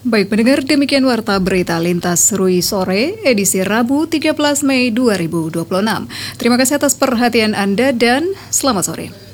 Baik pendengar, demikian Warta Berita Lintas Rui Sore, edisi Rabu 13 Mei 2026. Terima kasih atas perhatian Anda dan selamat sore.